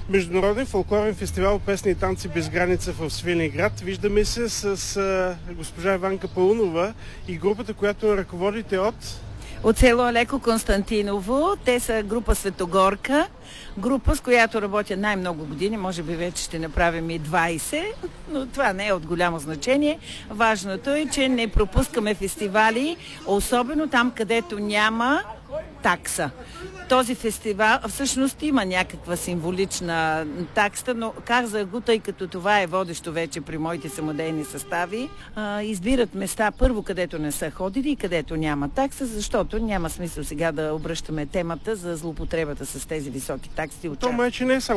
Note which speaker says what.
Speaker 1: Международен фолклорен фестивал Песни и танци без граница в Свиленград. Виждаме се с госпожа Иванка Паунова и групата, която ръководите
Speaker 2: от село Алеко Константиново. Те са група Светогорка, група, с която работя най-много години, може би вече ще направим и 20, но това не е от голямо значение. Важното е, че не пропускаме фестивали, особено там, където няма такса. Този фестивал всъщност има някаква символична такса, но казах го, тъй като това е водещо вече при моите самодейни състави. Избират места първо, където не са ходили и където няма такса, защото няма смисъл сега да обръщаме темата за злоупотребата с тези високи такси.
Speaker 1: То май, че не е само